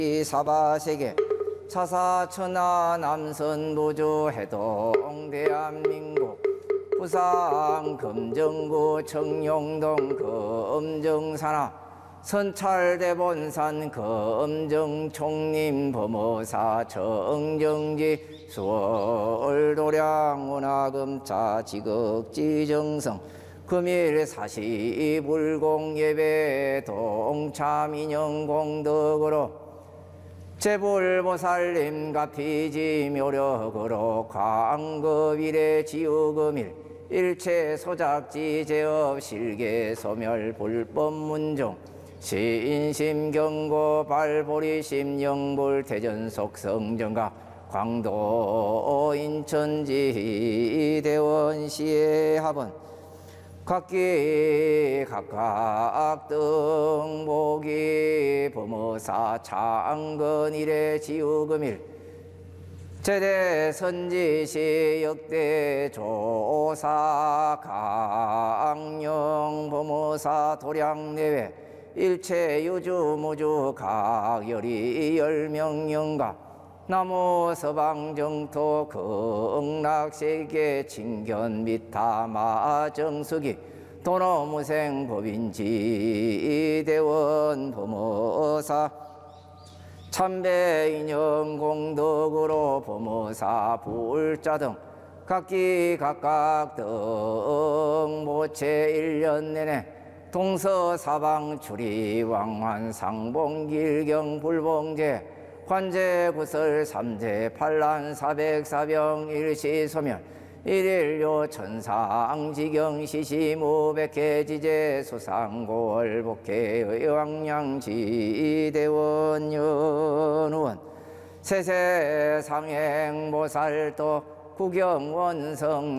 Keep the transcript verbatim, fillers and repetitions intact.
사바세계 차사천하 남선부주 해동 대한민국 부산 금정구 청룡동 금정산하 선찰대본산 금정총림 범어사 정정지 수월도량 원화금차 지극지정성 금일 사시불공예배 동참인영공덕으로 제불보살님 가피지 묘력으로 광급일의 지우금일 일체 소작지 제업 실계 소멸 불법문종 신심경고 발보리심 영불 대전속 성정가 광도 인천지 대원시의 합은 각기 각각 등복이 범어사 창건일의 지우금일 제대 선지시 역대 조사 강령 범어사 도량내외 일체 유주무주 각열이 열명영가 나무 서방정토 극락세계 진견 미타마 정수기 도노무생 법인지 대원 범어사 참배인연 공덕으로 범어사 불자 등 각기 각각 등 모체 일 년 내내 동서사방 출이 왕환 상봉길경 불봉제 관제 구설 삼재 팔란 사백 사병 일시소멸 일일요 천상지경 시시무백회 지제 수상고월 복회 의왕량지 대원연원 세세상행보살도 구경원성